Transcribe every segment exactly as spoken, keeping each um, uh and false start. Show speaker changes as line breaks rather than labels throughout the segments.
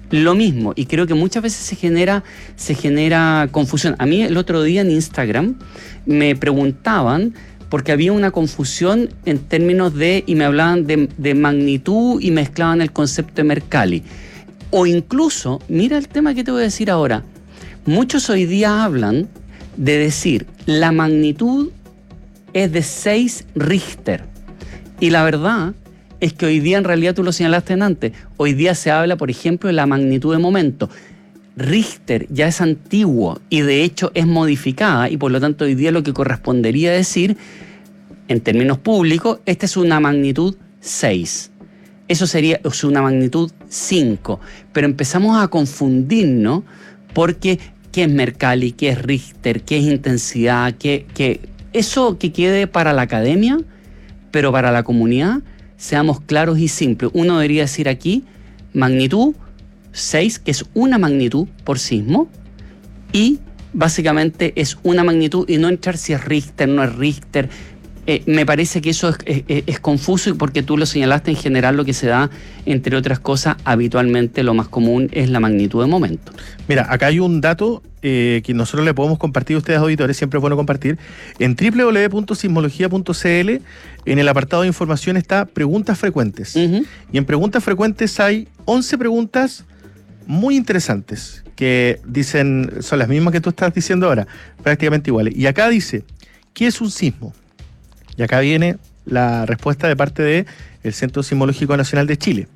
lo mismo, y creo que muchas veces se genera, se genera confusión. A mí el otro día en Instagram me preguntaban, porque había una confusión en términos de, y me hablaban de, de magnitud y mezclaban el concepto de Mercalli. O incluso, mira el tema que te voy a decir ahora, muchos hoy día hablan de decir, la magnitud es de seis Richter. Y la verdad es que hoy día, en realidad tú lo señalaste antes, hoy día se habla, por ejemplo, de la magnitud de momento. Richter ya es antiguo y de hecho es modificada, y por lo tanto hoy día lo que correspondería decir, en términos públicos, esta es una magnitud seis. Eso sería es una magnitud cinco. Pero empezamos a confundirnos porque qué es Mercalli, qué es Richter, qué es intensidad, qué, qué... eso que quede para la academia, pero para la comunidad, seamos claros y simples. Uno debería decir aquí magnitud seis, que es una magnitud por sismo, y básicamente es una magnitud, y no entrar si es Richter, no es Richter. Eh, me parece que eso es, es, es confuso, y porque tú lo señalaste, en general lo que se da, entre otras cosas, habitualmente lo más común es la magnitud de momento.
Mira, acá hay un dato eh, que nosotros le podemos compartir a ustedes, auditores, siempre es bueno compartir. En doble u doble u doble u punto sismología punto c l, en el apartado de información está preguntas frecuentes. Uh-huh. Y en preguntas frecuentes hay once preguntas muy interesantes que dicen, son las mismas que tú estás diciendo ahora, prácticamente iguales. Y acá dice, ¿qué es un sismo? Y acá viene la respuesta de parte del Centro Sismológico Nacional de Chile.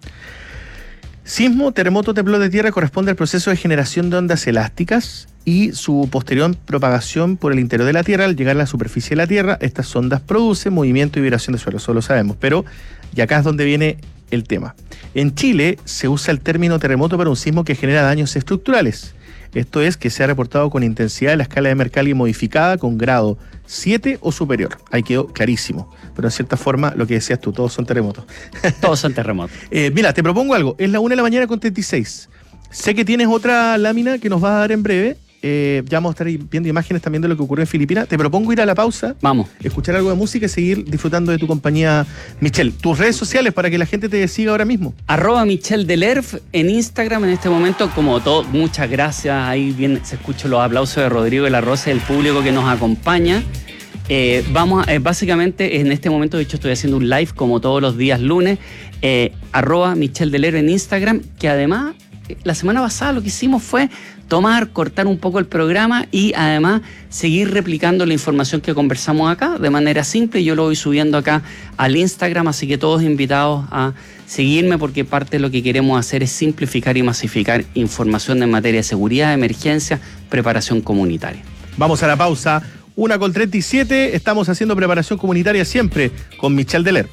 Sismo, terremoto, temblor de tierra corresponde al proceso de generación de ondas elásticas y su posterior propagación por el interior de la Tierra. Al llegar a la superficie de la Tierra, estas ondas producen movimiento y vibración de suelo, eso lo sabemos. Pero, y acá es donde viene el tema. En Chile se usa el término terremoto para un sismo que genera daños estructurales. Esto es, que se ha reportado con intensidad de la escala de Mercalli modificada con grado siete o superior. Ahí quedó clarísimo. Pero en cierta forma, lo que decías tú, todos son terremotos.
Todos son terremotos.
eh, mira, te propongo algo. Es la una de la mañana con treinta y seis. Sé que tienes otra lámina que nos vas a dar en breve. Eh, ya vamos a estar viendo imágenes también de lo que ocurrió en Filipinas. Te propongo ir a la pausa.
Vamos.
Escuchar algo de música y seguir disfrutando de tu compañía, Michelle. Tus redes sociales para que la gente te siga ahora mismo.
Arroba Michelle Delerf en Instagram en este momento. Como todo, muchas gracias. Ahí bien se escuchan los aplausos de Rodrigo de la Rosa y el público que nos acompaña. Eh, vamos a, eh, básicamente en este momento, de hecho estoy haciendo un live como todos los días lunes. Eh, arroba Michelle Delerf en Instagram, que además la semana pasada lo que hicimos fue tomar, cortar un poco el programa y además seguir replicando la información que conversamos acá de manera simple. Yo lo voy subiendo acá al Instagram, así que todos invitados a seguirme, porque parte de lo que queremos hacer es simplificar y masificar información en materia de seguridad, emergencia, preparación comunitaria.
Vamos a la pausa, una con treinta y siete, estamos haciendo preparación comunitaria siempre con Michelle Delerf.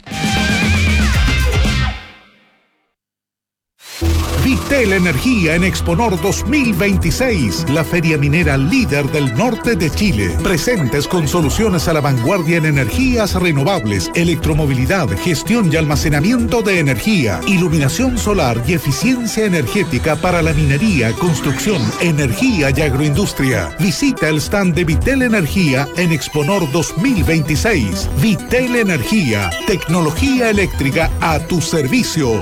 Vitel Energía en Exponor dos mil veintiséis, la feria minera líder del norte de Chile. Presentes con soluciones a la vanguardia en energías renovables, electromovilidad, gestión y almacenamiento de energía, iluminación solar y eficiencia energética para la minería, construcción, energía y agroindustria. Visita el stand de Vitel Energía en Exponor dos mil veintiséis. Vitel Energía, tecnología eléctrica a tu servicio.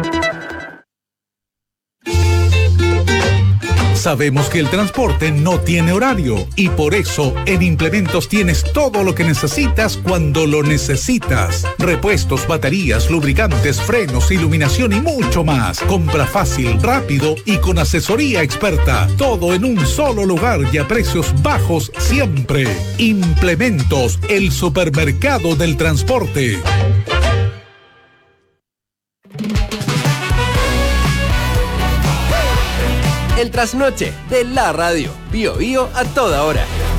Sabemos que el transporte no tiene horario y por eso en Implementos tienes todo lo que necesitas cuando lo necesitas. Repuestos, baterías, lubricantes, frenos, iluminación y mucho más. Compra fácil, rápido y con asesoría experta. Todo en un solo lugar y a precios bajos siempre. Implementos, el supermercado del transporte.
El trasnoche de la radio. Bío Bío a toda hora.